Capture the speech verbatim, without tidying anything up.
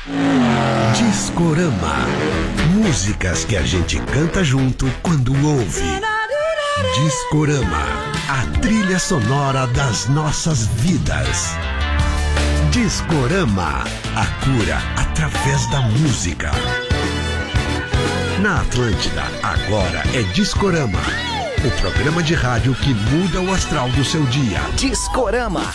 Discorama. Músicas que a gente canta junto quando ouve. Discorama, a trilha sonora das nossas vidas. Discorama, a cura através da música. Na Atlântida, agora é Discorama, o programa de rádio que muda o astral do seu dia. Discorama.